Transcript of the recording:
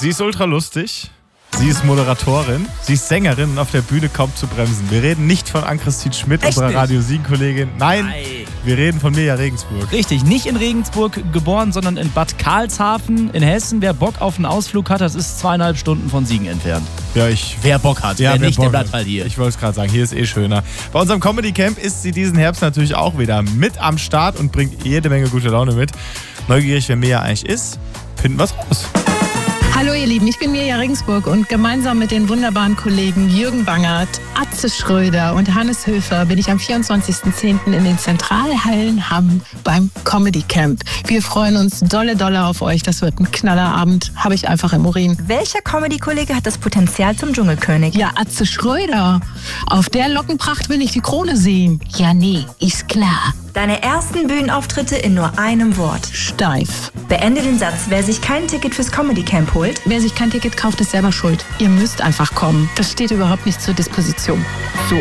Sie ist ultra lustig. Sie ist Moderatorin, sie ist Sängerin und auf der Bühne kaum zu bremsen. Wir reden nicht von Ann-Christine Schmidt, unserer Radio Siegen-Kollegin. Nein, wir reden von Mirja Regensburg. Richtig, nicht in Regensburg geboren, sondern in Bad Karlshafen in Hessen. Wer Bock auf einen Ausflug hat, das ist 2,5 Stunden von Siegen entfernt. Ja, wer Bock hat, wer nicht, der bleibt halt hier. Ich wollte es gerade sagen, hier ist schöner. Bei unserem Comedy Camp ist sie diesen Herbst natürlich auch wieder mit am Start und bringt jede Menge gute Laune mit. Neugierig, wer Mirja eigentlich ist, finden wir es raus. Hallo ihr Lieben, ich bin Mirja Regensburg und gemeinsam mit den wunderbaren Kollegen Jürgen Bangert, Atze Schröder und Hannes Höfer bin ich am 24.10. in den Zentralhallen Hamm beim Comedy Camp. Wir freuen uns dolle auf euch, das wird ein Knallerabend, habe ich einfach im Urin. Welcher Comedy-Kollege hat das Potenzial zum Dschungelkönig? Ja, Atze Schröder. Auf der Lockenpracht will ich die Krone sehen. Ja, nee, ist klar. Deine ersten Bühnenauftritte in nur einem Wort. Steif. Beende den Satz, wer sich kein Ticket fürs Comedy Camp holt. Wer sich kein Ticket kauft, ist selber schuld. Ihr müsst einfach kommen. Das steht überhaupt nicht zur Disposition.